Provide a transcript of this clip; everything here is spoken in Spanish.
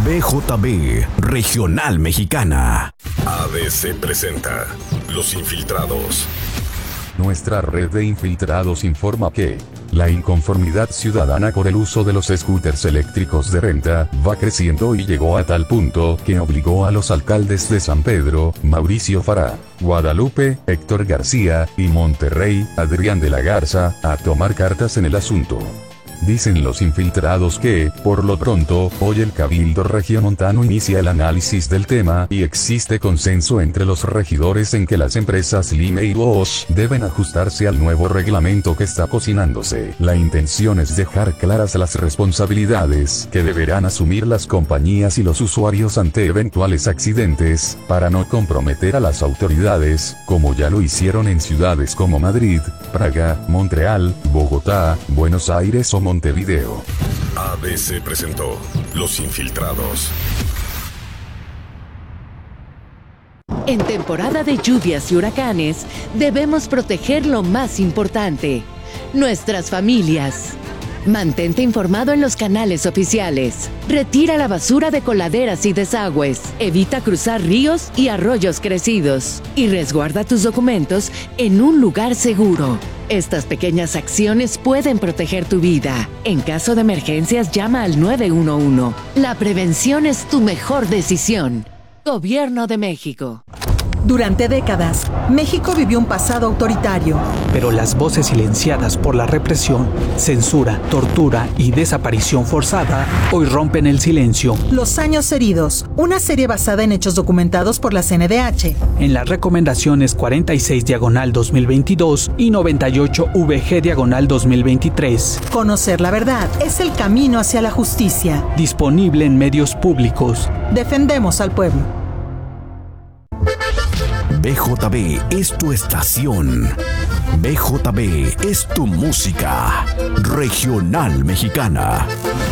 BJB Regional Mexicana. ABC presenta Los Infiltrados. Nuestra red de infiltrados informa que la inconformidad ciudadana por el uso de los scooters eléctricos de renta va creciendo y llegó a tal punto que obligó a los alcaldes de San Pedro, Mauricio Farah, Guadalupe, Héctor García, y Monterrey, Adrián de la Garza, a tomar cartas en el asunto. Dicen los infiltrados que, por lo pronto, hoy el Cabildo Regiomontano inicia el análisis del tema y existe consenso entre los regidores en que las empresas Lime y Bosch deben ajustarse al nuevo reglamento que está cocinándose. La intención es dejar claras las responsabilidades que deberán asumir las compañías y los usuarios ante eventuales accidentes, para no comprometer a las autoridades, como ya lo hicieron en ciudades como Madrid, Praga, Montreal, Bogotá, Buenos Aires o Montevideo. ABC presentó Los Infiltrados. En temporada de lluvias y huracanes, debemos proteger lo más importante: nuestras familias. Mantente informado en los canales oficiales. Retira la basura de coladeras y desagües. Evita cruzar ríos y arroyos crecidos. Y resguarda tus documentos en un lugar seguro. Estas pequeñas acciones pueden proteger tu vida. En caso de emergencias, llama al 911. La prevención es tu mejor decisión. Gobierno de México. Durante décadas, México vivió un pasado autoritario. Pero las voces silenciadas por la represión, censura, tortura y desaparición forzada hoy rompen el silencio. Los años heridos, una serie basada en hechos documentados por la CNDH. En las recomendaciones 46/2022 y 98/VG/2023. Conocer la verdad es el camino hacia la justicia. Disponible en medios públicos. Defendemos al pueblo. BJB es tu estación. BJB es tu música. Regional Mexicana.